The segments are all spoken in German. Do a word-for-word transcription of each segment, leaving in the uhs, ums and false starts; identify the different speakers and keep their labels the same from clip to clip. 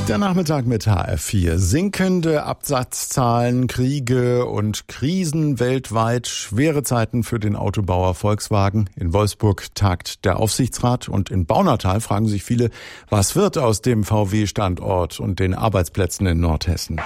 Speaker 1: Der Nachmittag mit H R vier. Sinkende Absatzzahlen, Kriege und Krisen weltweit. Schwere Zeiten für den Autobauer Volkswagen. In Wolfsburg tagt der Aufsichtsrat und in Baunatal fragen sich viele, was wird aus dem V W-Standort und den Arbeitsplätzen in Nordhessen?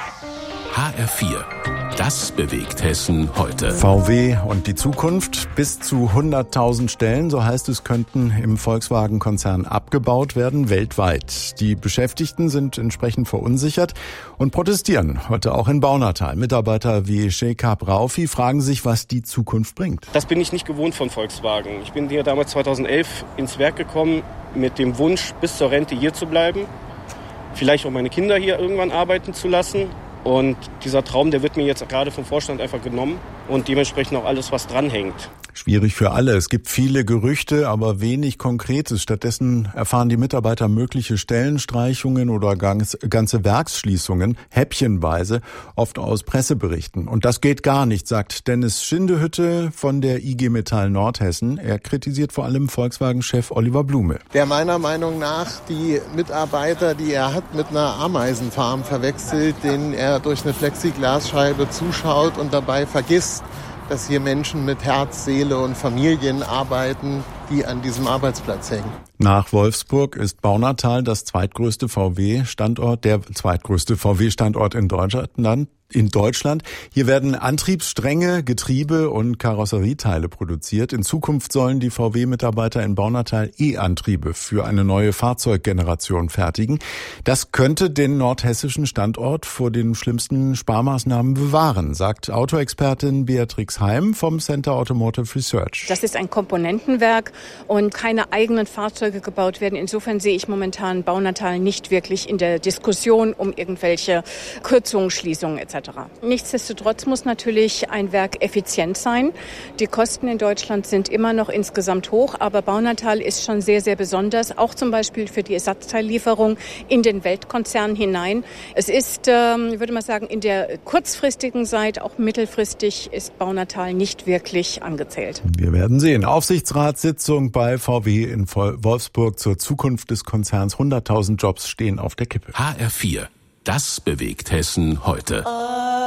Speaker 2: H R vier. Das bewegt Hessen heute.
Speaker 1: V W und die Zukunft. Bis zu hunderttausend Stellen, so heißt es, könnten im Volkswagen-Konzern abgebaut werden, weltweit. Die Beschäftigten sind entsprechend verunsichert und protestieren. Heute auch in Baunatal. Mitarbeiter wie Shekab Raufi fragen sich, was die Zukunft bringt.
Speaker 3: Das bin ich nicht gewohnt von Volkswagen. Ich bin hier damals zweitausendelf ins Werk gekommen mit dem Wunsch, bis zur Rente hier zu bleiben. Vielleicht auch meine Kinder hier irgendwann arbeiten zu lassen. Und dieser Traum, der wird mir jetzt gerade vom Vorstand einfach genommen und dementsprechend auch alles, was dranhängt.
Speaker 1: Schwierig für alle. Es gibt viele Gerüchte, aber wenig Konkretes. Stattdessen erfahren die Mitarbeiter mögliche Stellenstreichungen oder ganze Werksschließungen, häppchenweise, oft aus Presseberichten. Und das geht gar nicht, sagt Dennis Schindehütte von der I G Metall Nordhessen. Er kritisiert vor allem Volkswagen-Chef Oliver Blume.
Speaker 4: Der meiner Meinung nach die Mitarbeiter, die er hat, mit einer Ameisenfarm verwechselt, denen er durch eine Plexiglasscheibe zuschaut und dabei vergisst, dass hier Menschen mit Herz, Seele und Familien arbeiten, die an diesem Arbeitsplatz hängen.
Speaker 1: Nach Wolfsburg ist Baunatal das zweitgrößte V W-Standort, der zweitgrößte V W-Standort in Deutschland. In Deutschland. Hier werden Antriebsstränge, Getriebe und Karosserieteile produziert. In Zukunft sollen die V W-Mitarbeiter in Baunatal E-Antriebe für eine neue Fahrzeuggeneration fertigen. Das könnte den nordhessischen Standort vor den schlimmsten Sparmaßnahmen bewahren, sagt Autoexpertin Beatrix Heim vom Center Automotive Research.
Speaker 5: Das ist ein Komponentenwerk und keine eigenen Fahrzeuge gebaut werden. Insofern sehe ich momentan Baunatal nicht wirklich in der Diskussion um irgendwelche Kürzungen, Schließungen et cetera. Nichtsdestotrotz muss natürlich ein Werk effizient sein. Die Kosten in Deutschland sind immer noch insgesamt hoch, aber Baunatal ist schon sehr, sehr besonders, auch zum Beispiel für die Ersatzteillieferung in den Weltkonzern hinein. Es ist, ähm, ich würde mal sagen, in der kurzfristigen Zeit, auch mittelfristig, ist Baunatal nicht wirklich angezählt.
Speaker 1: Wir werden sehen. Aufsichtsratssitzung bei V W in Wolfsburg zur Zukunft des Konzerns. hunderttausend Jobs stehen auf der Kippe.
Speaker 2: H R vier. Das bewegt Hessen heute.